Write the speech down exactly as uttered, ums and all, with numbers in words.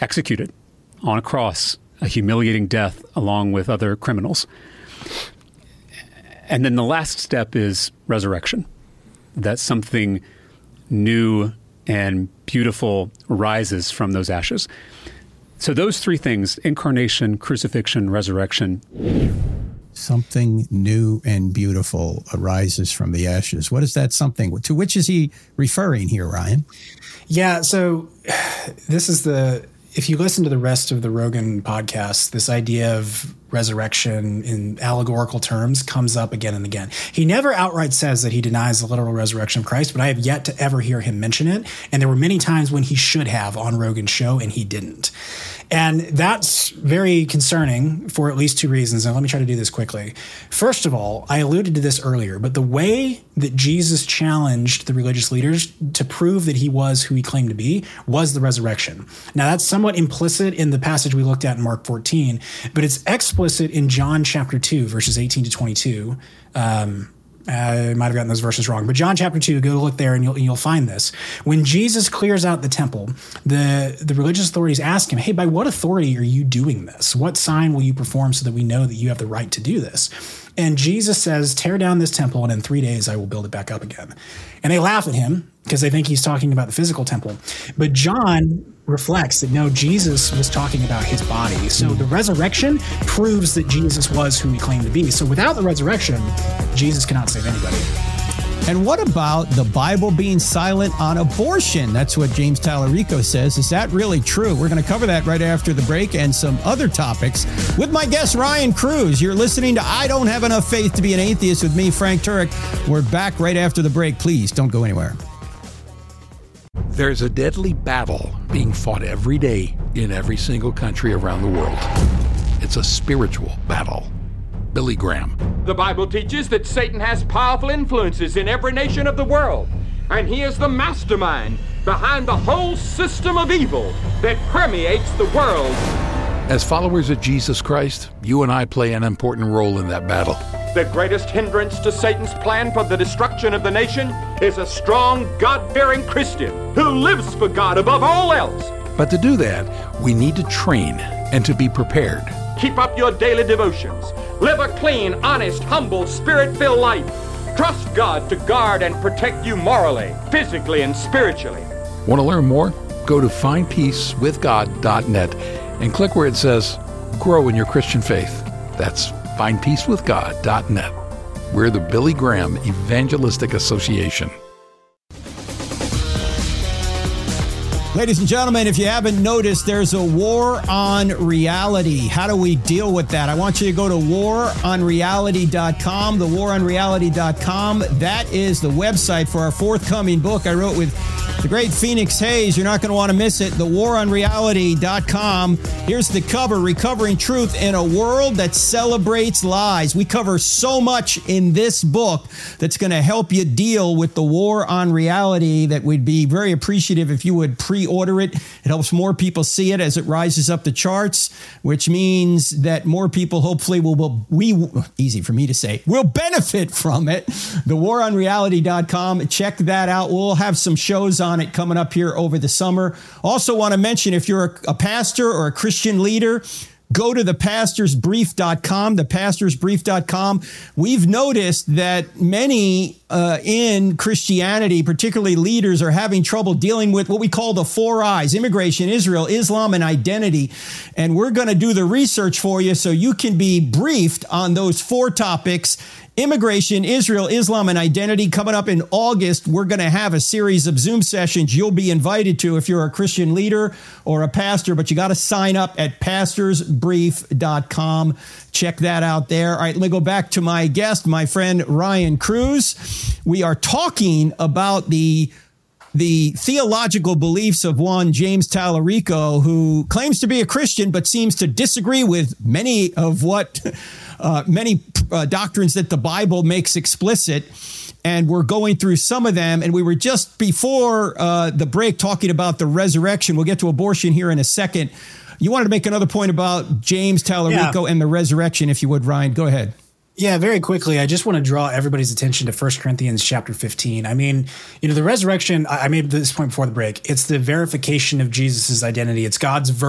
executed on a cross, a humiliating death along with other criminals. And then the last step is resurrection, that something new and beautiful rises from those ashes. So those three things, incarnation, crucifixion, resurrection. Something new and beautiful arises from the ashes. What is that something? To which is he referring here, Ryan? Yeah, so this is the, if you listen to the rest of the Rogan podcast, this idea of resurrection in allegorical terms comes up again and again. He never outright says that he denies the literal resurrection of Christ, but I have yet to ever hear him mention it. And there were many times when he should have on Rogan's show, and he didn't. And that's very concerning for at least two reasons. And let me try to do this quickly. First of all, I alluded to this earlier, but the way that Jesus challenged the religious leaders to prove that he was who he claimed to be was the resurrection. Now, that's somewhat implicit in the passage we looked at in Mark fourteen, but it's explicit in John chapter two, verses eighteen to twenty-two. Um, I might have gotten those verses wrong, but John chapter two, go look there and you'll, you'll find this. When Jesus clears out the temple, the, the religious authorities ask him, hey, by what authority are you doing this? What sign will you perform so that we know that you have the right to do this? And Jesus says, tear down this temple, and in three days I will build it back up again. And they laugh at him because they think he's talking about the physical temple. But John reflects that, no, Jesus was talking about his body. So the resurrection proves that Jesus was who he claimed to be. So without the resurrection, Jesus cannot save anybody. And what about the Bible being silent on abortion? That's what James Tallarico says. Is that really true? We're going to cover that right after the break and some other topics with my guest, Ryan Cruz. You're listening to I Don't Have Enough Faith to Be an Atheist with me, Frank Turek. We're back right after the break. Please don't go anywhere. There's a deadly battle being fought every day in every single country around the world. It's a spiritual battle. Billy Graham. The Bible teaches that Satan has powerful influences in every nation of the world, and he is the mastermind behind the whole system of evil that permeates the world. As followers of Jesus Christ, you and I play an important role in that battle. The greatest hindrance to Satan's plan for the destruction of the nation is a strong, God-fearing Christian who lives for God above all else. But to do that, we need to train and to be prepared. Keep up your daily devotions. Live a clean, honest, humble, spirit-filled life. Trust God to guard and protect you morally, physically, and spiritually. Want to learn more? Go to find peace with god dot net and click where it says Grow in Your Christian Faith. That's find peace with god dot net. We're the Billy Graham Evangelistic Association. Ladies and gentlemen, if you haven't noticed, there's a war on reality. How do we deal with that? I want you to go to war on reality dot com, the war on reality dot com. That is the website for our forthcoming book I wrote with the great Phoenix Hayes. You're not going to want to miss it. the war on reality dot com. Here's the cover, Recovering Truth in a World That Celebrates Lies. We cover so much in this book that's going to help you deal with the war on reality that we'd be very appreciative if you would pre-order it. It helps more people see it as it rises up the charts, which means that more people hopefully will, will we, easy for me to say, will benefit from it. the war on reality dot com. Check that out. We'll have some shows on it coming up here over the summer. Also want to mention, if you're a, a pastor or a Christian leader, go to the pastors brief dot com, the pastors brief dot com. We've noticed that many uh, in Christianity, particularly leaders, are having trouble dealing with what we call the four I's: immigration, Israel, Islam, and identity. And we're going to do the research for you so you can be briefed on those four topics: immigration, Israel, Islam, and identity. Coming up in August, we're going to have a series of Zoom sessions you'll be invited to if you're a Christian leader or a pastor, but you got to sign up at pastors brief dot com. Check that out there. All right, let me go back to my guest, my friend Ryan Cruz. We are talking about the the theological beliefs of one James Tallarico, who claims to be a Christian but seems to disagree with many of what uh, many uh, doctrines that the Bible makes explicit. And we're going through some of them. And we were just before uh, the break talking about the resurrection. We'll get to abortion here in a second. You wanted to make another point about James Tallarico yeah. and the resurrection, if you would, Ryan. Go ahead. Yeah, very quickly, I just want to draw everybody's attention to First Corinthians chapter fifteen. I mean, you know, the resurrection, I made this point before the break. It's the verification of Jesus' identity. It's God's ver-